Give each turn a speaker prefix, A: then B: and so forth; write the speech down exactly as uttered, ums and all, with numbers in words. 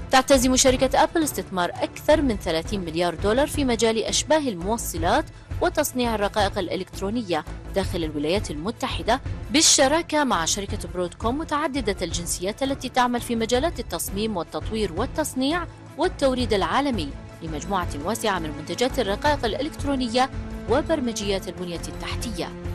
A: تعتزم شركة أبل استثمار أكثر من ثلاثين مليار دولار في مجال أشباه الموصلات وتصنيع الرقائق الإلكترونية داخل الولايات المتحدة بالشراكة مع شركة برودكوم متعددة الجنسيات التي تعمل في مجالات التصميم والتطوير والتصنيع والتوريد العالمي لمجموعة واسعة من منتجات الرقائق الإلكترونية وبرمجيات البنية التحتية.